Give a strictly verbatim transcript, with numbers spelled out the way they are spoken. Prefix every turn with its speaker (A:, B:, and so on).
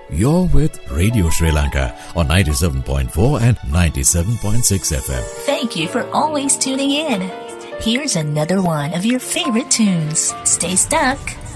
A: You're with Radio Sri Lanka on ninety-seven point four and ninety-seven point six F M.
B: Thank you for always tuning in. Here's another one of your favorite tunes. Stay stuck.